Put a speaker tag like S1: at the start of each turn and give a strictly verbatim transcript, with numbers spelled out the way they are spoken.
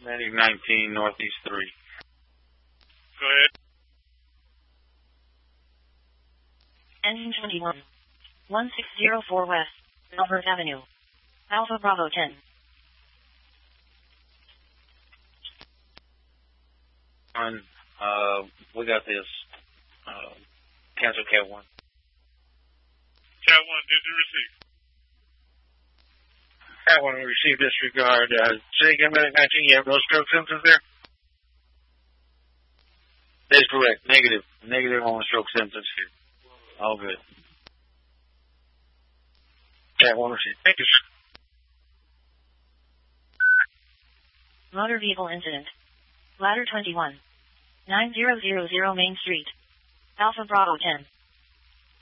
S1: Medic nineteen, Northeast three.
S2: Go ahead.
S3: Engine twenty-one. one six zero four West, Albert Avenue. Alpha Bravo ten.
S1: On, uh, we got this. Uh, cancel Cat one.
S2: Cat one, did you receive?
S1: Cat one, we received disregard. Uh, say again, Medic nineteen, you have no stroke symptoms there? That is correct. Negative. Negative on stroke symptoms here. All good. Cat one received. Thank you, sir.
S3: Motor vehicle incident. Ladder twenty-one. nine zero zero zero Main Street. Alpha Bravo ten.